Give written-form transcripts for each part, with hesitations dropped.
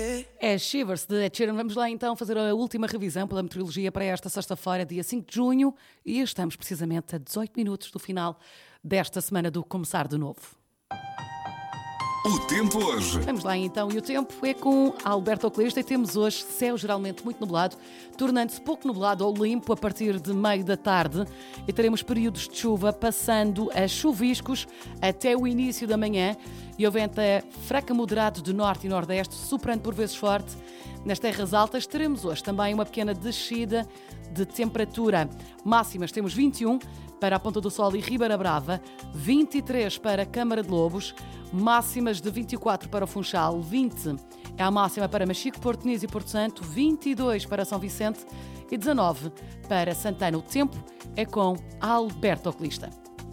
É Shivers de Ed Sheeran. Vamos lá então fazer a última revisão pela meteorologia para esta sexta-feira, dia 5 de junho, e estamos precisamente a 18 minutos do final desta semana do Começar de Novo. O tempo hoje. Vamos lá então, e o tempo é com Alberto Oculista e temos hoje céu geralmente muito nublado, tornando-se pouco nublado ou limpo a partir de meio da tarde, e teremos períodos de chuva passando a chuviscos até o início da manhã, e o vento é fraco a moderado de norte e nordeste, soprando por vezes forte. Nas terras altas teremos hoje também uma pequena descida de temperatura. Máximas temos 21 para a Ponta do Sol e Ribeira Brava, 23 para a Câmara de Lobos, máximas de 24 para o Funchal, 20 é a máxima para Machico, Porto Nis e Porto Santo, 22 para São Vicente e 19 para Santana. O tempo é com Alberto Oculista.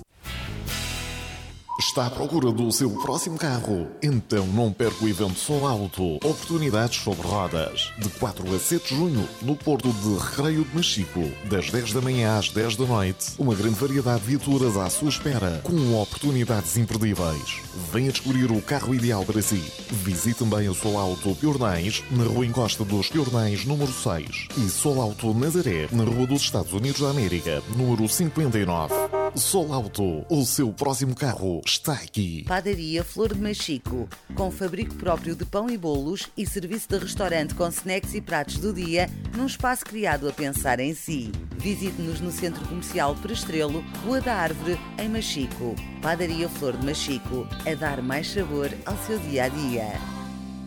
Está à procura do seu próximo carro? Então não perca o evento Sol Auto. Oportunidades sobre rodas. De 4 a 7 de junho, no Porto de Recreio de Machico. Das 10 da manhã às 10 da noite. Uma grande variedade de viaturas à sua espera, com oportunidades imperdíveis. Venha descobrir o carro ideal para si. Visite também o Sol Auto Piornães, na Rua Encosta dos Piornães, número 6. E Sol Auto Nazaré, na Rua dos Estados Unidos da América, número 59. Sol Auto, o seu próximo carro está aqui. Padaria Flor de Machico, com fabrico próprio de pão e bolos e serviço de restaurante com snacks e pratos do dia, num espaço criado a pensar em si. Visite-nos no Centro Comercial Prestrelo, Rua da Árvore, em Machico. Padaria Flor de Machico, a dar mais sabor ao seu dia-a-dia.